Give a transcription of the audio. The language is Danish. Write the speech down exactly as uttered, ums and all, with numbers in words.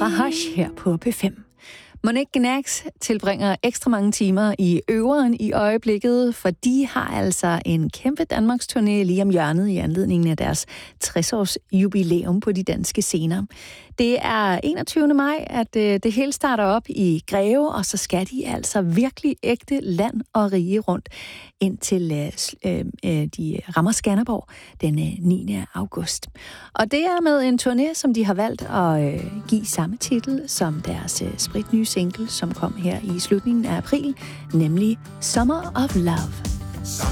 fra Hush her på P fem. Monique Gnax tilbringer ekstra mange timer i Øveren i øjeblikket, for de har altså en kæmpe Danmarks turné lige om hjørnet i anledningen af deres tres-års jubilæum på de danske scener. Det er enogtyvende maj, at øh, det hele starter op i Greve, og så skal de altså virkelig ægte land og rige rundt, indtil øh, øh, de rammer Skanderborg den øh, niende august. Og det er med en turné, som de har valgt at øh, give samme titel som deres øh, spritnye single, som kom her i slutningen af april, nemlig Summer of Love.